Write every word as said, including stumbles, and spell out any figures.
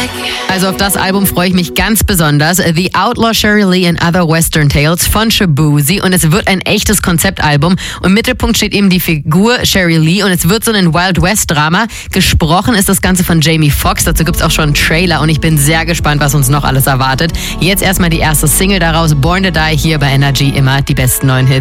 Also auf das Album freue ich mich ganz besonders. The Outlaw Sherry Lee and Other Western Tales von Shaboozey. Und es wird ein echtes Konzeptalbum. Und im Mittelpunkt steht eben die Figur Sherry Lee. Und es wird so ein Wild West Drama. Gesprochen ist das Ganze von Jamie Foxx. Dazu gibt es auch schon einen Trailer. Und ich bin sehr gespannt, was uns noch alles erwartet. Jetzt erstmal die erste Single daraus, Born to Die, hier bei Energy. Immer die besten neuen Hits.